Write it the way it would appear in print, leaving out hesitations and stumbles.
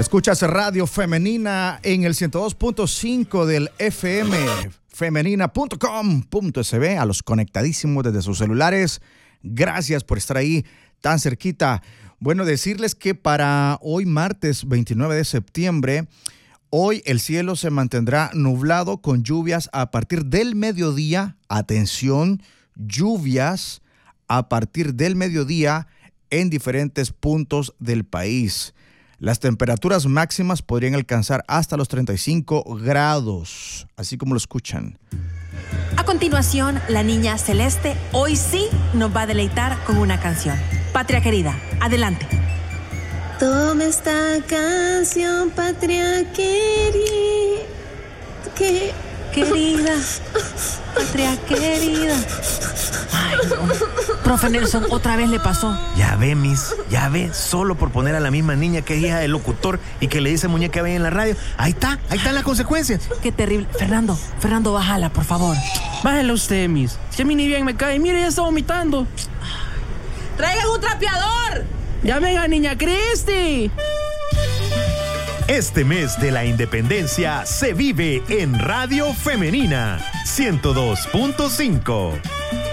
Escuchas Radio Femenina en el 102.5 del FM, femenina.com.sb, a los conectadísimos desde sus celulares. Gracias por estar ahí tan cerquita. Bueno, decirles que para hoy martes 29 de septiembre, hoy el cielo se mantendrá nublado con lluvias a partir del mediodía. Atención, lluvias a partir del mediodía en diferentes puntos del país. Las temperaturas máximas podrían alcanzar hasta los 35 grados, así como lo escuchan. A continuación, la niña Celeste hoy sí nos va a deleitar con una canción. Patria querida, adelante. Toma esta canción, patria querida. Querida, patria querida. Ay, no. Profe Nelson, otra vez le pasó. Ya ve, ya ve, solo por poner a la misma niña que es hija del locutor y que le dice muñeca ve en la radio. Ahí están las consecuencias. Qué terrible. Fernando, bájala, por favor. Bájala usted, Miss. Si a mí ni bien me cae, mire, ya está vomitando. ¡Traigan un trapeador! ¡Ya venga, niña Cristi! Este mes de la independencia se vive en Radio Femenina 102.5.